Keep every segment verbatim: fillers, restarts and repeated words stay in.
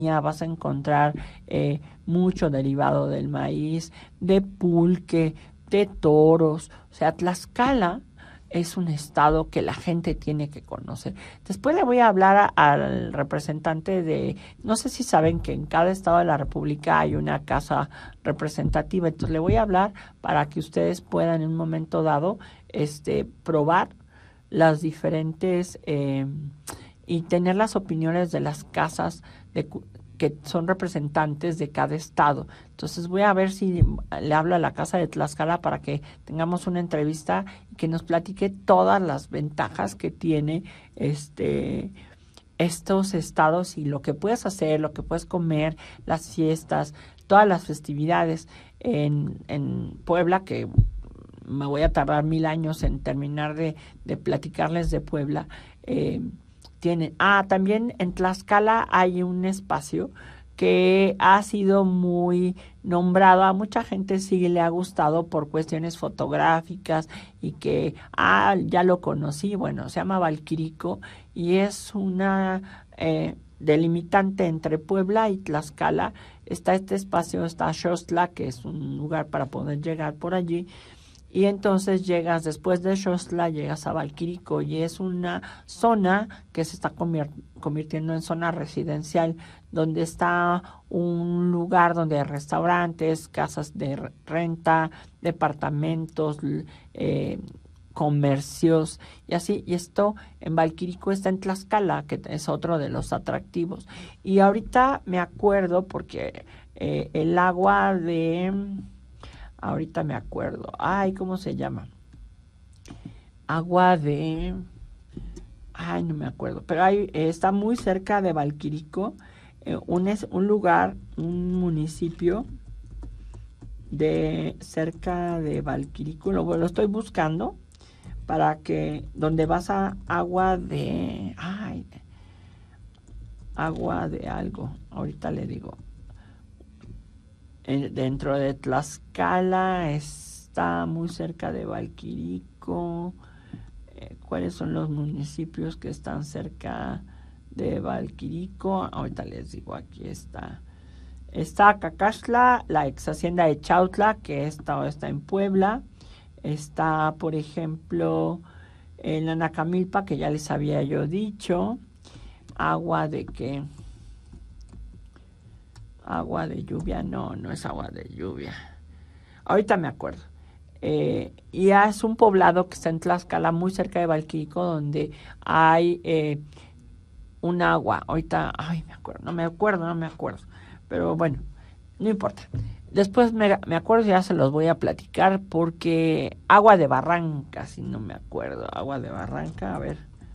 vas a encontrar eh, mucho derivado del maíz, de pulque, de toros. O sea, Tlaxcala es un estado que la gente tiene que conocer. Después le voy a hablar a, al representante de, no sé si saben que en cada estado de la República hay una casa representativa, entonces le voy a hablar para que ustedes puedan en un momento dado este, probar las diferentes eh, y tener las opiniones de las casas de, que son representantes de cada estado. Entonces voy a ver si le hablo a la Casa de Tlaxcala para que tengamos una entrevista y que nos platique todas las ventajas que tiene este estos estados y lo que puedes hacer, lo que puedes comer, las fiestas, todas las festividades en, en Puebla, que me voy a tardar mil años en terminar de, de platicarles de Puebla. Eh, tienen, ah, también en Tlaxcala hay un espacio que ha sido muy nombrado, a mucha gente sí le ha gustado por cuestiones fotográficas y que, ah, ya lo conocí, bueno, se llama Valquirico y es una eh, delimitante entre Puebla y Tlaxcala. Está este espacio, está Xostla, que es un lugar para poder llegar por allí. Y entonces llegas, después de Xostla, llegas a Valquirico y es una zona que se está convier- convirtiendo en zona residencial, donde está un lugar donde hay restaurantes, casas de renta, departamentos, eh, comercios y así. Y esto en Valquirico está en Tlaxcala, que es otro de los atractivos. Y ahorita me acuerdo porque eh, el agua de... Ahorita me acuerdo. Ay, ¿cómo se llama? Agua de... Ay, no me acuerdo. Pero hay, eh, está muy cerca de Valquirico. Eh, un, es, un lugar, un municipio de cerca de Valquirico. Lo, lo estoy buscando para que... Donde vas a agua de... Ay, agua de algo. Ahorita le digo. Dentro de Tlaxcala, está muy cerca de Valquirico. Eh, ¿Cuáles son los municipios que están cerca de Valquirico? Ahorita les digo, aquí está. Está Cacaxtla, la ex hacienda de Chautla, que está, está en Puebla. Está, por ejemplo, en Anacamilpa, que ya les había yo dicho. Agua de que... Agua de lluvia, no, no es agua de lluvia. Ahorita me acuerdo. Eh, y es un poblado que está en Tlaxcala, muy cerca de Valquirico, donde hay eh, un agua. Ahorita, ay, me acuerdo, no me acuerdo, no me acuerdo. Pero bueno, no importa. Después me, me acuerdo, ya se los voy a platicar, porque agua de Barranca, si no me acuerdo. Agua de Barranca, a ver.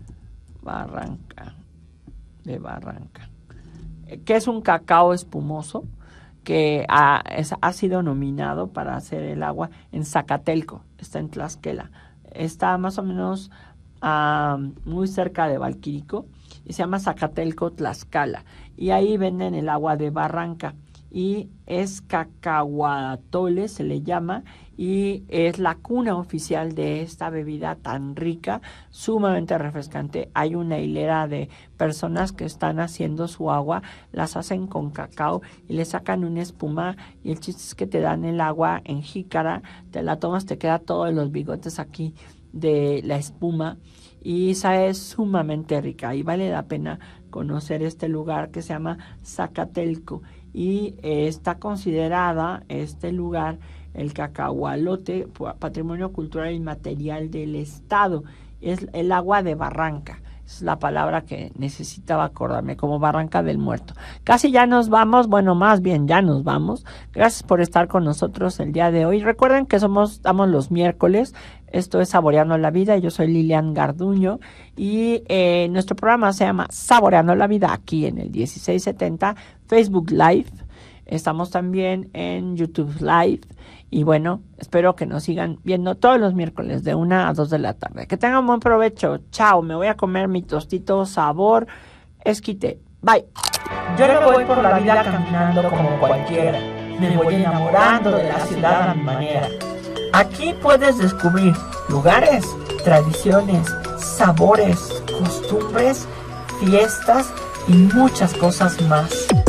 Barranca, de Barranca. Que es un cacao espumoso que ha, es, ha sido nominado para hacer el agua en Zacatelco, está en Tlaxcala. Está más o menos uh, muy cerca de Valquirico y se llama Zacatelco, Tlaxcala. Y ahí venden el agua de Barranca y es cacahuatole, se le llama, y es la cuna oficial de esta bebida tan rica, sumamente refrescante. Hay una hilera de personas que están haciendo su agua, las hacen con cacao y le sacan una espuma, y el chiste es que te dan el agua en jícara, te la tomas, te queda todos los bigotes aquí de la espuma y sabe sumamente rica y vale la pena conocer este lugar que se llama Zacatelco. Y eh, está considerada este lugar, el cacahualote, patrimonio cultural inmaterial del estado. Es el agua de Barranca, es la palabra que necesitaba acordarme, como Barranca del Muerto. Casi ya nos vamos, bueno, más bien ya nos vamos. Gracias por estar con nosotros el día de hoy. Recuerden que somos, estamos los miércoles, esto es Saboreando la Vida, yo soy Lilian Garduño y eh, nuestro programa se llama Saboreando la Vida aquí en el dieciséis setenta Facebook Live. Estamos también en YouTube Live. Y bueno, espero que nos sigan viendo todos los miércoles de una a dos de la tarde. Que tengan buen provecho. Chao, me voy a comer mi tostito sabor esquite. Bye. Yo no voy por la vida caminando como cualquiera. Me voy enamorando de la ciudad a mi manera. Aquí puedes descubrir lugares, tradiciones, sabores, costumbres, fiestas y muchas cosas más.